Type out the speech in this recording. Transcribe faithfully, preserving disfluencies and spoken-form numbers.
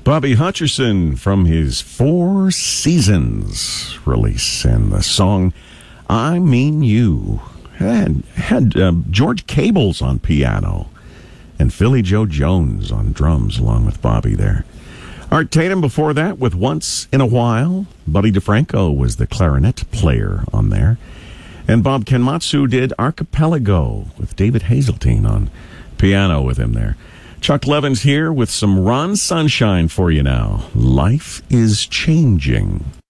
Bobby Hutcherson from his Four Seasons release, and the song I Mean You had, had uh, George Cables on piano and Philly Joe Jones on drums along with Bobby there. Art Tatum before that with Once in a While. Buddy DeFranco was the clarinet player on there. And Bob Kenmatsu did Archipelago with David Hazeltine on piano with him there. Chuck Levins here with some Ron Sunshine for you now. Life is changing.